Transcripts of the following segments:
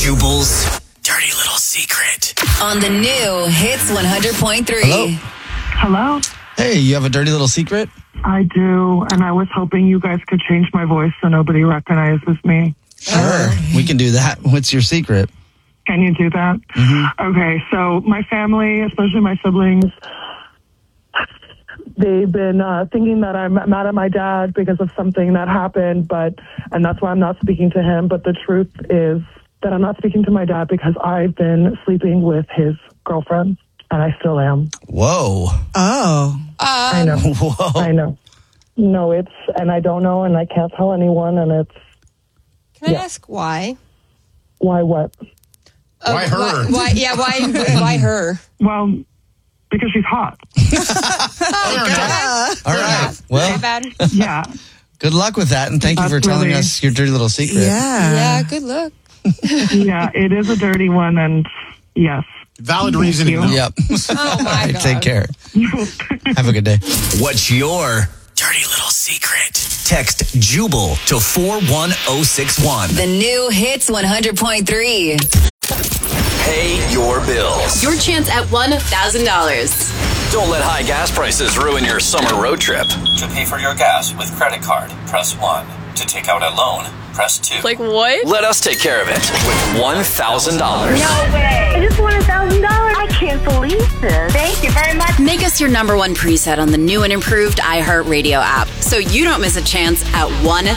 Jubal's dirty little secret. On the new Hits 100.3. Hello? Hey, you have a dirty little secret? I do, and I was hoping you guys could change my voice so nobody recognizes me. Sure. We can do that. What's your secret? Can you do that? Mm-hmm. Okay, so my family, especially my siblings, they've been thinking that I'm mad at my dad because of something that happened, and that's why I'm not speaking to him. But the truth is that I'm not speaking to my dad because I've been sleeping with his girlfriend, and I still am. Whoa. Oh. I know. Whoa. I know. No, and I don't know, and I can't tell anyone, and it's... Can I ask why? Why what? Why her? Why her? Well, because she's hot. All right. Well, bad. Yeah. good luck with that, and thank you for telling us your dirty little secret. Yeah, good luck. Yeah, it is a dirty one, and yes. Valid reasoning. you. though. Yep. Oh, my God. Take care. Have a good day. What's your dirty little secret? Text Jubal to 41061. The new Hits 100.3. Pay your bills. Your chance at $1,000. Don't let high gas prices ruin your summer road trip. To pay for your gas with credit card, press 1. To take out a loan, press 2. Like what? Let us take care of it with $1,000. No way. I just won $1,000. I can't believe this. Thank you very much. Make us your number one preset on the new and improved iHeartRadio app so you don't miss a chance at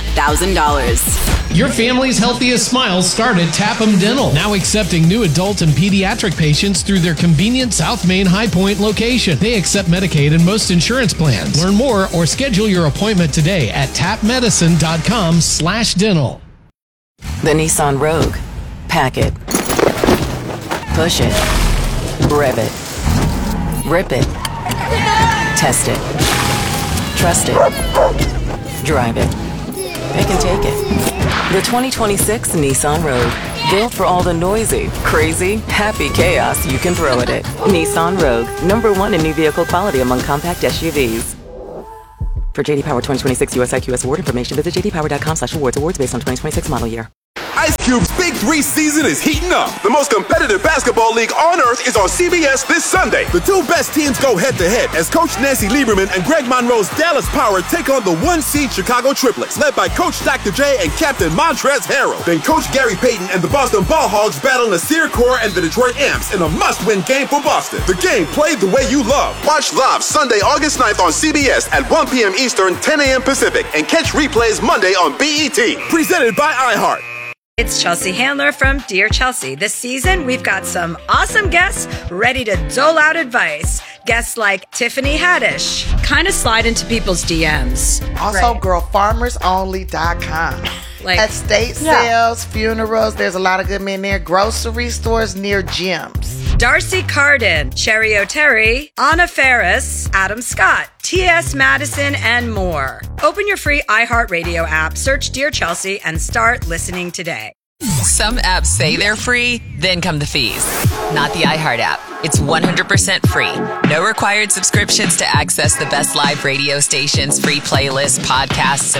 $1,000. Your family's healthiest smiles start at Tap'em Dental. Now accepting new adult and pediatric patients through their convenient South Main High Point location. They accept Medicaid and most insurance plans. Learn more or schedule your appointment today at tapmedicine.com/dental. The Nissan Rogue. Pack it. Push it. Rev it. Rip it. Test it. Trust it. Drive it. Pick and take it. The 2026 Nissan Rogue. Built for all the noisy, crazy, happy chaos you can throw at it. Nissan Rogue. #1 in new vehicle quality among compact SUVs. For JD Power 2026 US IQS award information, visit jdpower.com/awards. Awards based on 2026 model year. Ice Cube's Big 3 season is heating up. The most competitive basketball league on earth is on CBS this Sunday. The two best teams go head-to-head as Coach Nancy Lieberman and Greg Monroe's Dallas Power take on the 1-seed Chicago Triplets, led by Coach Dr. J and Captain Montrezl Harrell. Then Coach Gary Payton and the Boston Ball Hogs battle Nasir Kaur and the Detroit Amps in a must-win game for Boston. The game played the way you love. Watch live Sunday, August 9th on CBS at 1 p.m. Eastern, 10 a.m. Pacific, and catch replays Monday on BET. Presented by iHeart. It's Chelsea Handler from Dear Chelsea. This season, we've got some awesome guests ready to dole out advice. Guests like Tiffany Haddish, kind of slide into people's DMs. Also, girlfarmersonly.com. Like estate sales, funerals, there's a lot of good men there. Grocery stores near gyms. Darcy Carden, Cherry O'Terry, Anna Ferris, Adam Scott, T.S. Madison, and more. Open your free iHeartRadio app, search Dear Chelsea, and start listening today. Some apps say they're free, then come the fees. Not the iHeart app. It's 100% free. No required subscriptions to access the best live radio stations, free playlists, podcasts, and